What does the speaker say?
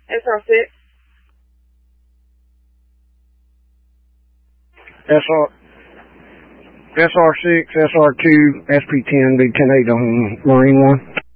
SR6. SR6, SR2, SP10, Big 10-8 on Marine 1.